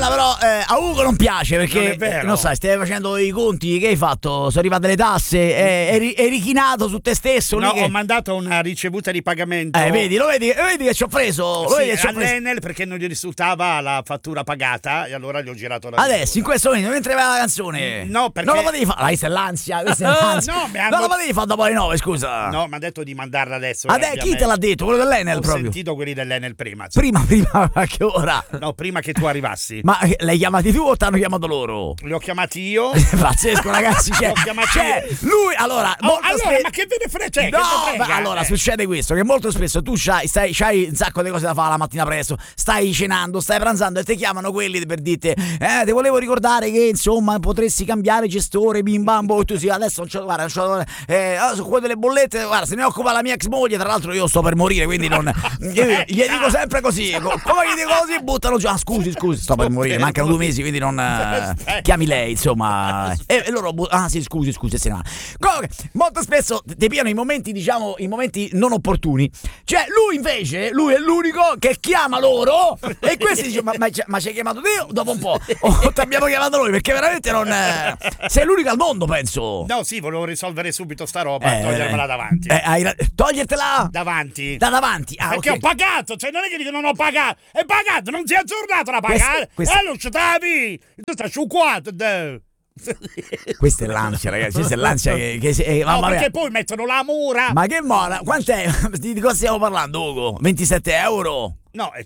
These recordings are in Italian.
bella, però a Ugo non piace perché non sai, stai facendo i conti, che hai fatto? Sono arrivate le tasse, eri chinato su te stesso. No, lì che... ho mandato una ricevuta di pagamento. Vedi che ci ho preso. All'Enel perché non gli risultava la fattura pagata e allora gli ho girato la adesso, in questo momento, mentre va la canzone. No, perché non lo potevi fare. Questa è l'ansia. Non lo potevi fare dopo le 9, scusa. No, mi ha detto di mandarla adesso. Chi te l'ha detto? Quello dell'Enel proprio? Ho sentito quelli dell'Enel prima. Prima, a che ora? No, prima che tu arrivassi. Ma l'hai chiamati tu o t'hanno chiamato loro? Li ho chiamati io. Pazzesco, ragazzi. Lui, allora ma che ve ne frega? Allora, succede questo, che molto spesso tu c'hai un sacco di cose da fare la mattina presto, stai cenando, stai pranzando e ti chiamano quelli per dirti ti volevo ricordare che insomma potresti cambiare gestore, bim bambo, e tu sì, adesso non c'ho, guarda, su quello delle bollette, guarda, se ne occupa la mia ex moglie, tra l'altro io sto per morire, quindi non gli dico sempre così, come gli dico così buttano giù, scusi, sto per morire, mancano 2 mesi, quindi non chiami lei, insomma, e loro sì, scusi, se ne va. Comunque, molto spesso ti piano i momenti, diciamo, i momenti non opportuni. Cioè, lui è l'unico che chiama loro e questi dicono ma ci hai chiamato te dopo un po'? O ti abbiamo chiamato noi? Perché veramente non sei l'unico al mondo, penso. No, sì, volevo risolvere subito sta roba, togliermela davanti. Togliertela davanti. Da davanti. Perché ho pagato, cioè non è che dico non ho pagato, è pagato, non si è aggiornato da pagare. E non ci davi. Tu stai sciuquato. Questa è l'ansia, ragazzi. Questa è l'ansia che no, perché poi mettono la mura. Ma che mola? Quant'è? Di cosa stiamo parlando, Ugo? 27 euro? No, è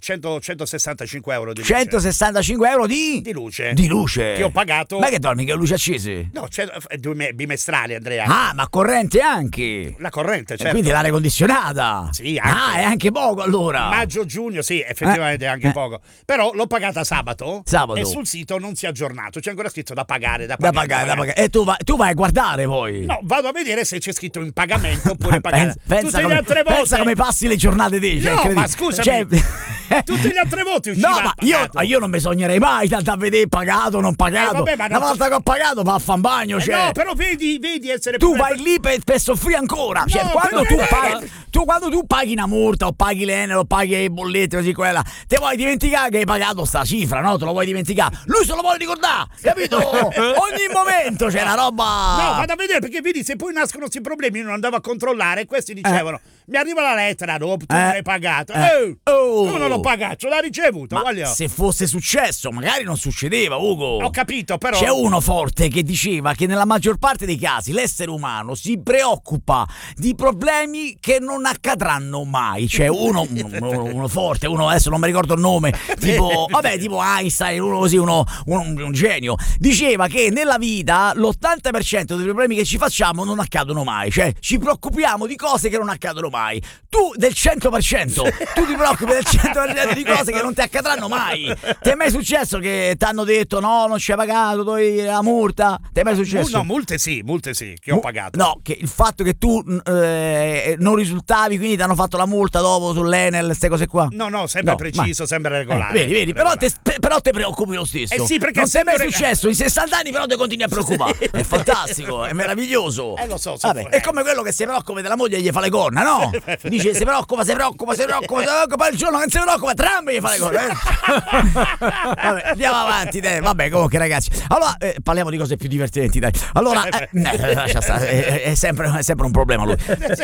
165 euro di luce. 165 euro di luce. Di luce. Che ho pagato. Ma che dormi, che luce accese? No, è 2 bimestrali, Andrea. Ah, ma corrente anche. La corrente, certo. Quindi l'aria condizionata. Sì, anche. È anche poco allora. Maggio-giugno, sì, effettivamente è anche poco. Però l'ho pagata sabato. E sul sito non si è aggiornato. C'è ancora scritto da pagare. E tu vai a guardare poi. No, vado a vedere se c'è scritto in pagamento oppure pagato. Tutte le altre volte. Pensa come passi le giornate te. No, ma scusami. Tutte le altre volte usciva. No, ma io non mi sognerei mai tanto a vedere pagato o non pagato. Una volta che ho pagato va a fan bagno. No, però vedi essere. Tu vai lì per soffrire ancora. Cioè, quando tu paghi una multa o paghi l'Enel o paghi le bollette così quella, te vuoi dimenticare che hai pagato sta cifra, no? Te lo vuoi dimenticare. Lui se lo vuole ricordare, capito? Ogni momento c'è una roba. No, vado a vedere perché vedi se poi nascono questi problemi. Io non andavo a controllare e questi dicevano mi arriva la lettera dopo, tu non hai pagato. Come non l'ho pagato? L'ha ricevuto. Ma se fosse successo, magari non succedeva, Ugo. Ho capito, però. C'è uno forte che diceva che nella maggior parte dei casi l'essere umano si preoccupa di problemi che non accadranno mai. C'è uno forte, uno adesso non mi ricordo il nome, tipo Einstein, uno così, un genio. Diceva che nella vita l'80% dei problemi che ci facciamo non accadono mai. Cioè, ci preoccupiamo di cose che non accadono mai. Tu del 100%, tu ti preoccupi del 100% di cose che non ti accadranno mai. Ti è mai successo che ti hanno detto no, non ci hai pagato, dovevi la multa? Ti è mai successo? No, multe sì, che ho pagato. No, che il fatto che tu non risultavi, quindi ti hanno fatto la multa dopo sull'Enel, queste cose qua? No, sempre preciso, sempre regolare. Vedi, però te preoccupi lo stesso. Sì, perché non ti è mai successo in 60 anni, però te continui a preoccupare. È fantastico, è meraviglioso. Lo so. È come quello che si preoccupa della moglie e gli fa le corna, no? Dice si preoccupa, poi il giorno che si preoccupa, Trump gli fa le corna. Vabbè, andiamo avanti, dai. Vabbè, comunque ragazzi, allora parliamo di cose più divertenti, dai. Allora, lascia stare, è sempre un problema lui.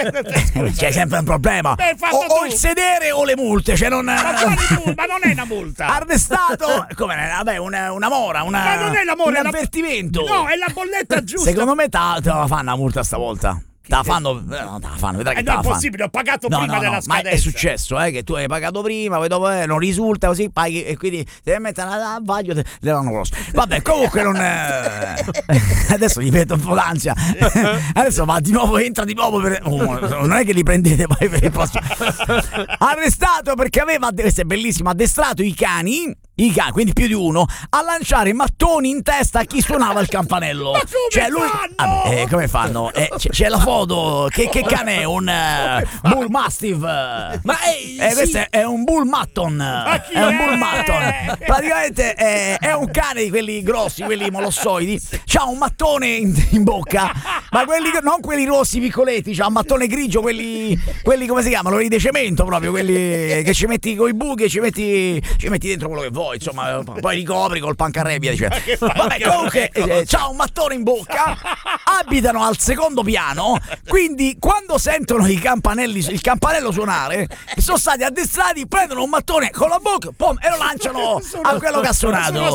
C'è sempre un problema. O il sedere o le multe, cioè non. Ma non è una multa. Arrestato, come vabbè, una mora, ma non è la mora, un avvertimento. No, è la bolletta giusta. Secondo me te la fanno una multa stavolta. Te la fanno, vedrai che te la fanno. È possibile, ho pagato prima della scadenza. Ma è successo, che tu hai pagato prima, poi dopo non risulta, così paghi e quindi devi mettere una vaglio dell'anno prossimo. Vabbè, comunque non. Adesso gli metto un po' d'ansia. Adesso entra di nuovo non è che li prendete poi per il prossimo. Arrestato perché aveva, questo è bellissimo, addestrato i cani, quindi più di uno, a lanciare mattoni in testa a chi suonava il campanello. Ma come fanno? Come fanno? C'è la foto Frodo, che cane è? Un Bull Mastiff. Ma questo è un Bull Mutton. È un Bull Mutton. Praticamente è un cane di quelli grossi, quelli molossoidi. C'ha un mattone in bocca, ma non quelli rossi piccoletti, c'ha un mattone grigio, quelli come si chiamano? Quelli di cemento proprio, quelli che ci metti coi buchi e ci metti dentro quello che vuoi, insomma, poi ricopri col pancarrabia, dice. Vabbè, comunque c'ha un mattone in bocca, abitano al secondo piano, quindi quando sentono il campanello suonare, sono stati addestrati, prendono un mattone con la bocca, pom, e lo lanciano a quello che ha suonato.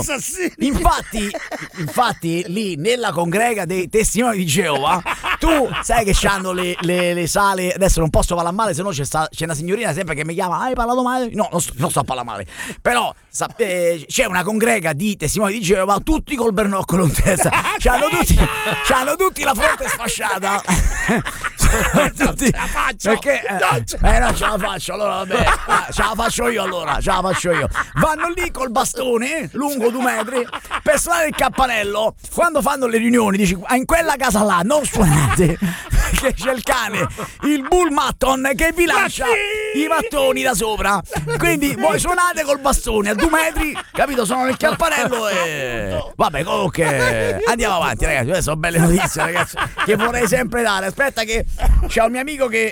Infatti lì nella congrega dei testimoni di Geova, tu sai che c'hanno le sale, adesso non posso parlare male, se no c'è una signorina sempre che mi chiama, hai parlato male? No, non sto a parlare male, però c'è una congrega di testimoni di Geova, tutti col bernoccolo in testa, c'hanno tutti la fronte sfasciata. Tutti, perché non ce la faccio, allora vabbè, ce la faccio io. Vanno lì col bastone lungo 2 metri per suonare il campanello. Quando fanno le riunioni dici, in quella casa là non suonate, perché c'è il cane, il Bull Mutton, che vi lancia i mattoni da sopra, quindi voi suonate col bastone a 2 metri, capito? Suonano il campanello e vabbè, comunque andiamo avanti, ragazzi. Queste sono belle notizie, ragazzi, che vorrei sempre dare. Aspetta che c'è un mio amico che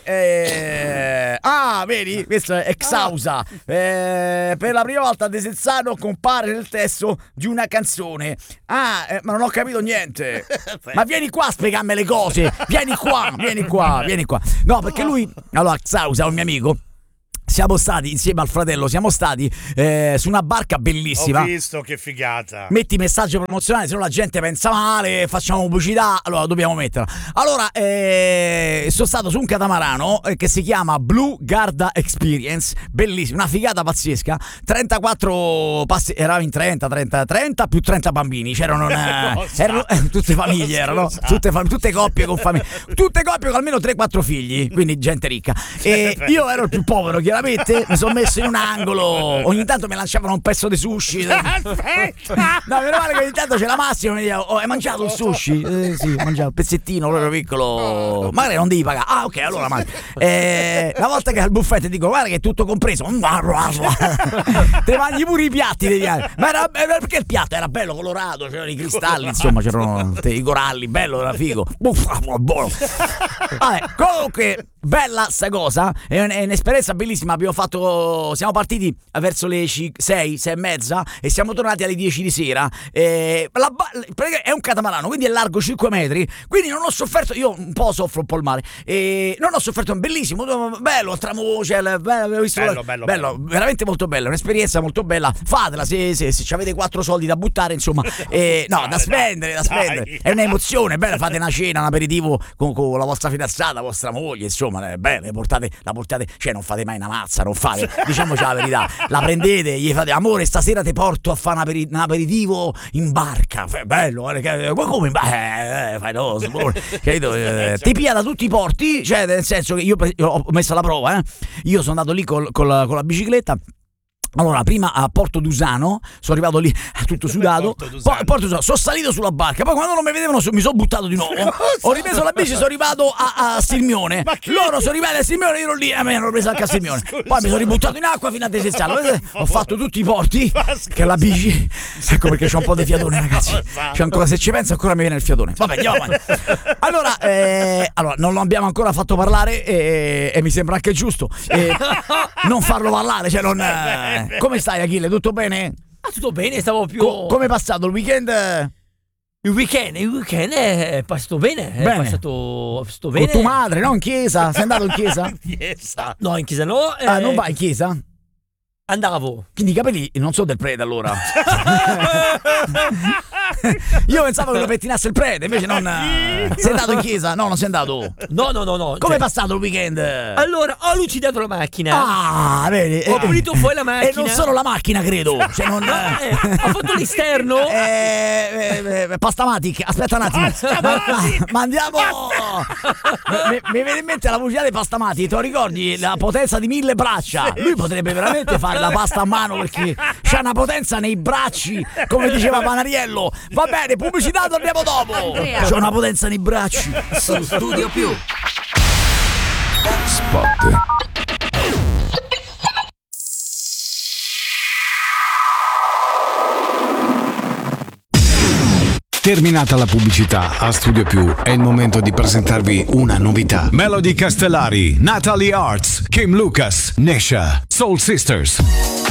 vedi, questo è Exausa, per la prima volta a De Sezzano compare nel testo di una canzone. Ma non ho capito niente. Ma vieni qua a spiegarmi le cose, vieni qua. No, perché lui, allora, Exausa, un mio amico, siamo stati insieme al fratello, su una barca bellissima. Ho visto, che figata. Metti messaggio promozionale, se no la gente pensa male, facciamo pubblicità, allora dobbiamo metterla. Allora, sono stato su un catamarano che si chiama Blue Garda Experience, bellissimo, una figata pazzesca. 34 passi, eravamo in 30 più 30 bambini, c'erano erano tutte famiglie, erano tutte coppie con famiglie, tutte coppie con almeno 3-4 figli, quindi gente ricca. E io ero il più povero, chiaramente. Mi sono messo in un angolo, ogni tanto mi lanciavano un pezzo di sushi. Aspetta! No, meno male che ogni tanto c'è la Massimo e mi diceva, hai mangiato il sushi? Sì, ho mangiato un pezzettino proprio piccolo. Magari non devi pagare. Ah, ok, allora mangi. Una volta che al buffet dico, guarda che è tutto compreso. Te mangi pure i piatti. Ma era perché il piatto era bello colorato, c'erano i cristalli, insomma, c'erano i coralli, bello, era figo. Buono. Vabbè, comunque, bella sta cosa, è un'esperienza bellissima. Siamo partiti verso le 6 e mezza e siamo tornati alle 10 di sera. È un catamarano, quindi è largo 5 metri, quindi non ho sofferto, io un po' soffro un po' il mare, non ho sofferto, è bellissimo, bello, tramoce, bello, veramente molto bello, un'esperienza molto bella. Fatela se avete 4 soldi da buttare, insomma, da spendere, è un'emozione bella. Fate una cena, un aperitivo con la vostra fidanzata, vostra moglie, insomma, è bello, la portate, cioè non fate mai una mazza, non fate, diciamoci la verità, la prendete, gli fate, amore, stasera ti porto a fare un aperitivo in barca, bello, come fai no, ti pia da tutti i porti, cioè nel senso che io ho messo alla prova, io sono andato lì con la bicicletta. Allora, prima a Porto Dusano, sono arrivato lì tutto sudato, Porto Dusano, sono salito sulla barca, poi quando non mi vedevano mi sono buttato di nuovo, ho ripreso la bici, sono arrivato a Sirmione, loro sono arrivati a Sirmione, io ero lì, mi hanno preso anche a Sirmione, poi mi sono ributtato in acqua fino a De Sezzano, ho fatto tutti i porti, che la bici, ecco perché c'ho un po' di fiatone, ragazzi, c'è ancora, se ci penso ancora mi viene il fiatone, vabbè, andiamo avanti. Allora, non lo abbiamo ancora fatto parlare e mi sembra anche giusto non farlo parlare, cioè non... Come stai, Achille? Tutto bene? Tutto bene, stavo più... come è passato il weekend? Il weekend è passato bene. È passato bene. Con tua madre, no? In chiesa? Sei andato in chiesa? No, in chiesa no. Non vai in chiesa? Andavo. Quindi i capelli non sono del prete, allora. Io pensavo che lo pettinasse il prete, invece non. Sei andato in chiesa? No, non sei andato. No. Come è passato il weekend? Allora, ho lucidato la macchina. Vedi. Ho pulito fuori la macchina. E non solo la macchina, credo. Cioè, non. Ho fatto l'esterno. Pastamatic. Aspetta un attimo. Ma andiamo. Mi viene in mente la pubblicità di Pastamatic. Te lo ricordi? La potenza di 1000 braccia. Lui potrebbe veramente fare la pasta a mano perché c'ha una potenza nei bracci, come diceva Panariello. Va bene, pubblicità, torniamo dopo. C'ho una potenza nei bracci. Su Studio Più. Spot. Terminata la pubblicità, a Studio Più è il momento di presentarvi una novità. Melody Castellari, Natalie Arts, Kim Lucas, Nesha, Soul Sisters.